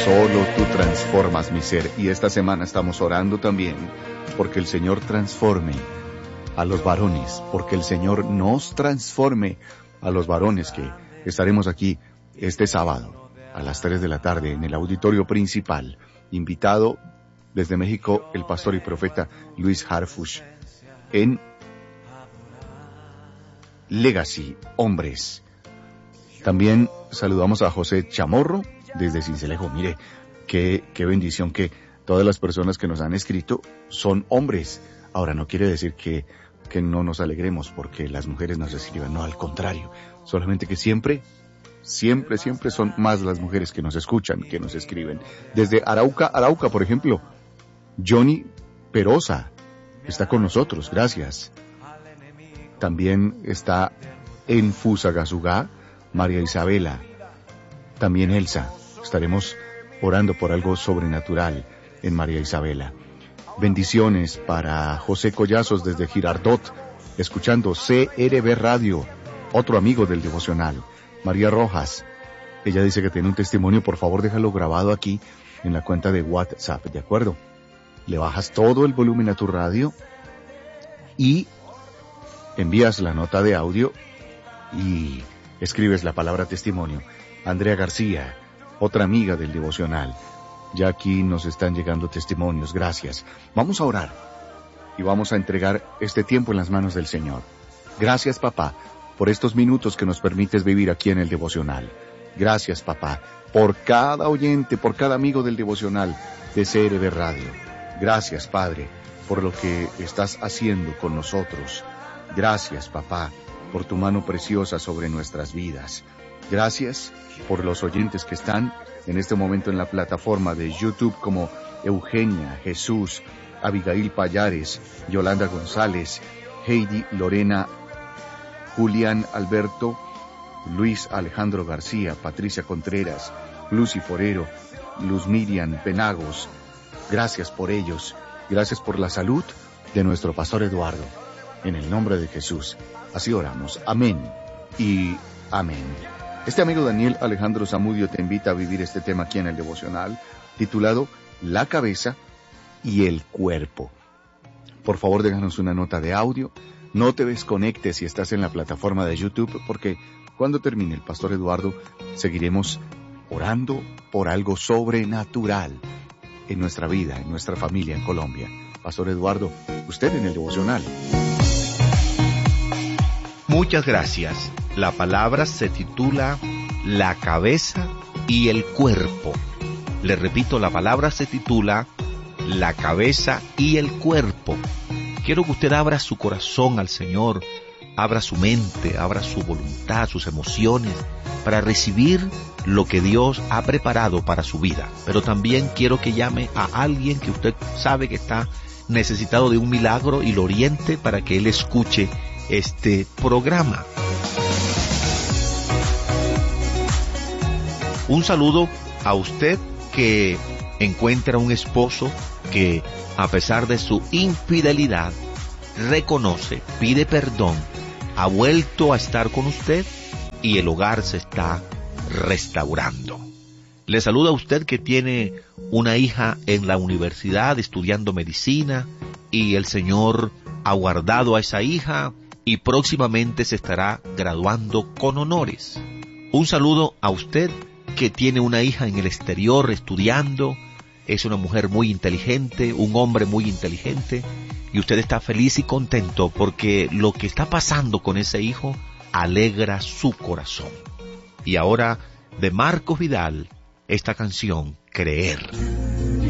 Solo tú transformas mi ser. Y esta semana estamos orando también porque el Señor transforme a los varones, porque el Señor nos transforme a los varones, que estaremos aquí este sábado a las 3 de la tarde en el auditorio principal. Invitado desde México el pastor y profeta Luis Harfuch en Legacy Hombres. También saludamos a José Chamorro desde Sincelejo. Mire, qué bendición que todas las personas que nos han escrito son hombres. Ahora, no quiere decir que no nos alegremos porque las mujeres nos escriban. No, al contrario. Solamente que siempre son más las mujeres que nos escuchan, que nos escriben. Desde Arauca, por ejemplo, Johnny Perosa está con nosotros. Gracias. También está en Fusagasugá María Isabela. También Elsa. Estaremos orando por algo sobrenatural en María Isabela. Bendiciones para José Collazos desde Girardot, escuchando CRB Radio, otro amigo del devocional. María Rojas, ella dice que tiene un testimonio. Por favor, déjalo grabado aquí en la cuenta de WhatsApp, ¿de acuerdo? Le bajas todo el volumen a tu radio y envías la nota de audio y escribes la palabra testimonio. Andrea García, otra amiga del devocional. Ya aquí nos están llegando testimonios, gracias. Vamos a orar y vamos a entregar este tiempo en las manos del Señor. Gracias, papá, por estos minutos que nos permites vivir aquí en el devocional. Gracias, papá, por cada oyente, por cada amigo del devocional de CRB Radio. Gracias, Padre, por lo que estás haciendo con nosotros. Gracias, papá, por tu mano preciosa sobre nuestras vidas. Gracias por los oyentes que están en este momento en la plataforma de YouTube, como Eugenia, Jesús, Abigail Payares, Yolanda González, Heidi Lorena, Julián Alberto, Luis Alejandro García, Patricia Contreras, Lucy Forero, Luz Miriam Penagos. Gracias por ellos. Gracias por la salud de nuestro pastor Eduardo. En el nombre de Jesús, así oramos. Amén y amén. Este amigo Daniel Alejandro Zamudio te invita a vivir este tema aquí en el devocional, titulado La cabeza y el cuerpo. Por favor, déjanos una nota de audio. No te desconectes si estás en la plataforma de YouTube, porque cuando termine el pastor Eduardo, seguiremos orando por algo sobrenatural en nuestra vida, en nuestra familia, en Colombia. Pastor Eduardo, usted en el devocional. Muchas gracias. La palabra se titula La cabeza y el cuerpo. Le repito, la palabra se titula La cabeza y el cuerpo. Quiero que usted abra su corazón al Señor, abra su mente, abra su voluntad, sus emociones, para recibir lo que Dios ha preparado para su vida. Pero también quiero que llame a alguien que usted sabe que está necesitado de un milagro y lo oriente para que él escuche este programa. Un saludo a usted que encuentra un esposo que, a pesar de su infidelidad, reconoce, pide perdón, ha vuelto a estar con usted y el hogar se está restaurando. Le saluda a usted que tiene una hija en la universidad estudiando medicina y el Señor ha guardado a esa hija y próximamente se estará graduando con honores. Un saludo a usted que tiene una hija en el exterior estudiando, es una mujer muy inteligente, un hombre muy inteligente, y usted está feliz y contento porque lo que está pasando con ese hijo alegra su corazón. Y ahora, de Marcos Vidal, esta canción, Creer.